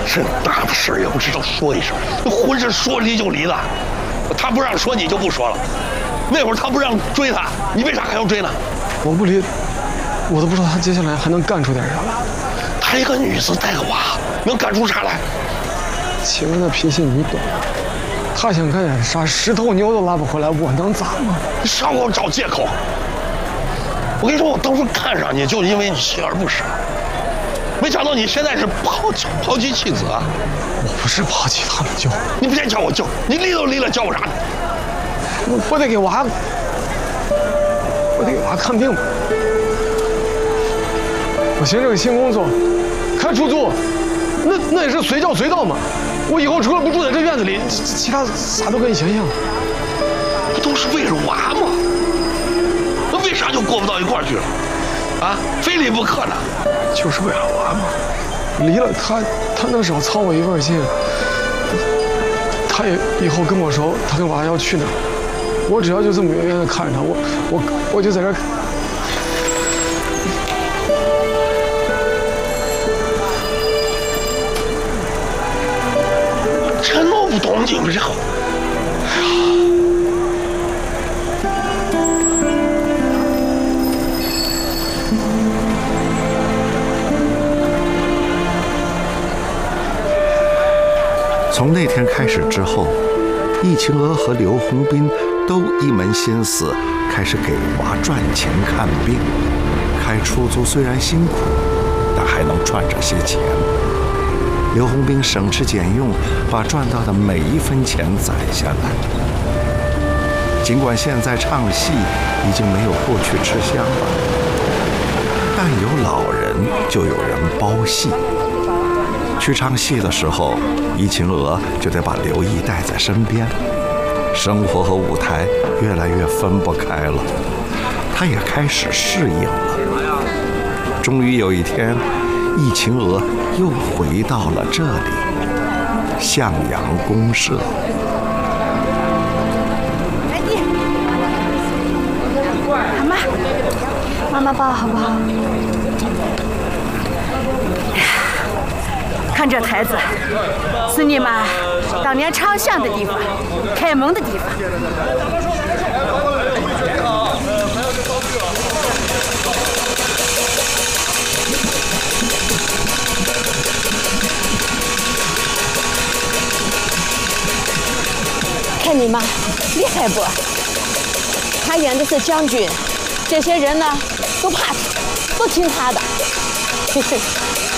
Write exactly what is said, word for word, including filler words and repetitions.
这大的事也不知道说一声，浑身说离就离的。他不让说，你就不说了。那会儿他不让追他，你为啥还要追呢？ 我不离，我都不知道他接下来还能干出点啥来。 她一个女子带个娃，能干出啥来？ 晴儿那脾气你懂，她想干点啥，十头牛都拉不回来，我能咋吗？ 你少给我找借口！我跟你说，我当初看上你，就因为你锲而不舍。没想到你现在是抛弃抛妻弃子啊！ 我不是抛弃他们舅， 你别叫我舅，你离都离了，叫我啥呢？ 我我得给娃，我得给娃看病。我寻这个新工作，开出租，那那也是随叫随到嘛。我以后除了不住在这院子里，其他啥都跟以前一样。 不都是为了娃吗？那为啥就过不到一块儿去了？啊，非离不可呢？ 就是为了娃嘛。离了他，他能少操我一份心。他也以后跟我说，他跟娃要去哪儿，我只要就这么远远的看着他，我我我就在这儿。 这弄不懂你们这个。 从那天开始之后，易晴娥和刘洪斌都一门心思开始给娃赚钱看病。开出租虽然辛苦，但还能赚着些钱。刘洪斌省吃俭用，把赚到的每一分钱攒下来。尽管现在唱戏已经没有过去吃香了，但有老人就有人包戏。去唱戏的时候，易晴娥就得把刘毅带在身边，生活和舞台越来越分不开了，她也开始适应了。终于有一天，易晴娥又回到了这里，向阳公社。 妈妈，妈妈抱好不好？看这台子，是你们当年唱相的地方，开门的地方。看你妈厉害不？他演的是将军，这些人呢都怕他，都听他的。